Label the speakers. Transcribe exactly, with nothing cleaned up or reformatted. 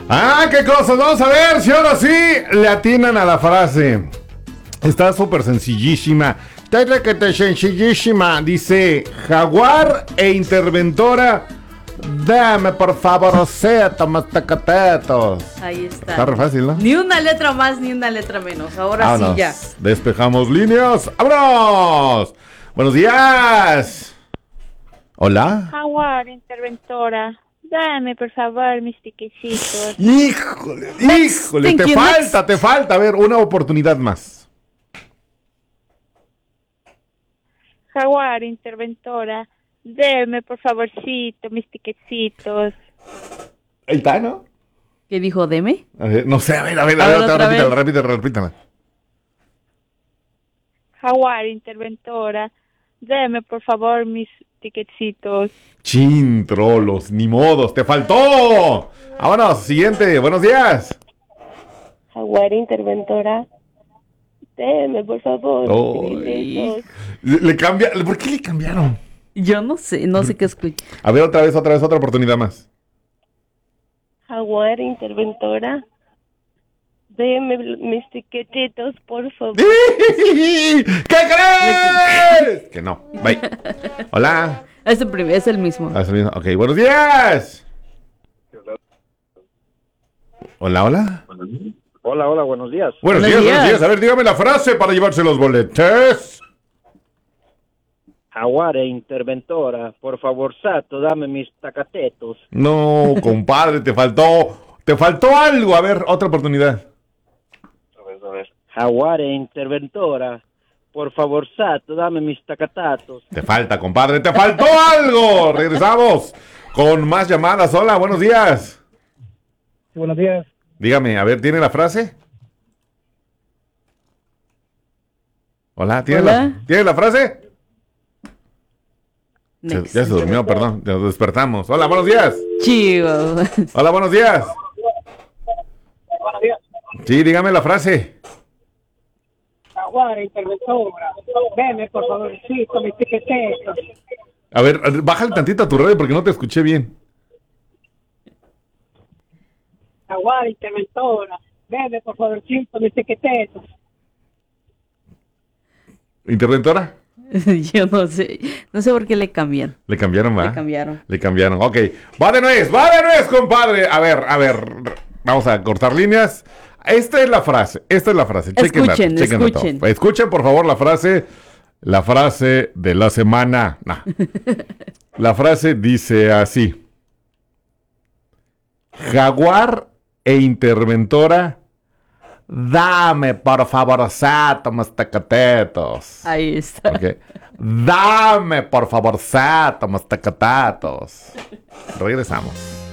Speaker 1: Ah, qué cosas. Vamos a ver si ahora sí le atinan a la frase. Está súper sencillísima. Está que te sencillísima. Dice Jaguar e Interventora. Dame por favor, seto, más tacatetos.
Speaker 2: Ahí está.
Speaker 1: Está re fácil, ¿no?
Speaker 2: Ni una letra más, ni una letra menos. Ahora
Speaker 1: Vámonos.
Speaker 2: sí ya.
Speaker 1: Despejamos líneas. ¡Vámonos! Buenos días. Hola.
Speaker 3: Jaguar, Interventora, dame por favor mis tiquecitos.
Speaker 1: Híjole, híjole,
Speaker 2: Thank
Speaker 1: te
Speaker 2: you,
Speaker 1: falta,
Speaker 2: next.
Speaker 1: te falta. A ver, una oportunidad más.
Speaker 3: Jaguar, Interventora, dame por favorcito mis tiquecitos.
Speaker 1: Ahí está, ¿no?
Speaker 2: ¿Qué dijo Deme?
Speaker 1: A ver, no sé, a ver, a ver, a
Speaker 2: A
Speaker 1: ver,
Speaker 2: ver,
Speaker 1: otra,
Speaker 2: otra
Speaker 1: repítala,
Speaker 2: vez.
Speaker 1: repítala, repítala.
Speaker 3: Jaguar, Interventora, dame por favor mis tiquecitos.
Speaker 1: Chin, trolos, ni modos, te faltó. Vámonos, siguiente, buenos días.
Speaker 3: Jaguar, Interventora, dame por favor
Speaker 1: Oh,
Speaker 3: mis tiquecitos.
Speaker 1: Le, le cambia, ¿por qué le cambiaron?
Speaker 2: Yo no sé, no sé qué escuché.
Speaker 1: A ver, otra vez, otra vez, otra oportunidad más.
Speaker 3: Jaguar, Interventora, dame mis tiquetitos por favor.
Speaker 1: ¿Qué crees? Que no, bye. Hola.
Speaker 2: Es el, primer, es el mismo.
Speaker 1: Ah, es el mismo. Ok, buenos días. Hola, hola.
Speaker 4: Hola, hola, buenos días.
Speaker 1: Buenos,
Speaker 2: Buenos
Speaker 1: días, buenos
Speaker 2: días.
Speaker 1: días. A ver, dígame la frase para llevarse los boletes.
Speaker 4: Jaguare, Interventora, por favor, Sato, dame mis tacatetos.
Speaker 1: No, compadre, te faltó. Te faltó algo. A ver, otra oportunidad.
Speaker 4: A ver, a ver. Jaguare, Interventora, por favor, Sato, dame mis tacatatos.
Speaker 1: Te falta, compadre, te faltó algo. Regresamos con más llamadas. Hola, buenos días.
Speaker 5: Buenos días.
Speaker 1: Dígame, a ver, ¿tiene la frase? Hola, ¿tiene,
Speaker 2: Hola.
Speaker 1: La, ¿tiene la frase? Se-
Speaker 2: Next.
Speaker 1: ya se durmió, perdón, ya nos despertamos. Hola, buenos días.
Speaker 2: Chivo.
Speaker 1: Hola, buenos días.
Speaker 5: Buenos días.
Speaker 1: Sí, dígame la frase.
Speaker 5: Jaguar, Interventora, deme por favorcito mis tiquetetos.
Speaker 1: A ver, bájale tantito a tu radio porque no te escuché bien.
Speaker 5: Jaguar, Interventora, deme por favorcito mis tiquetetos.
Speaker 1: ¿Interventora?
Speaker 2: Yo no sé. No sé por qué le cambian.
Speaker 1: Le cambiaron, ¿va?
Speaker 2: Le cambiaron.
Speaker 1: Le cambiaron, ok. Va de nuez, va de nuez, compadre. A ver, a ver, vamos a cortar líneas. Esta es la frase, esta es la frase. Chequenla,
Speaker 2: Escuchen,
Speaker 1: chequenla
Speaker 2: escuchen.
Speaker 1: todo. Escuchen, por favor, la frase, la frase de la semana. Nah. La frase dice así. Jaguar e Interventora, dame, por favor, sato, más tacatetos.
Speaker 2: Ahí está.
Speaker 1: Ok. Dame, por favor, sato, más tacatatos. Regresamos.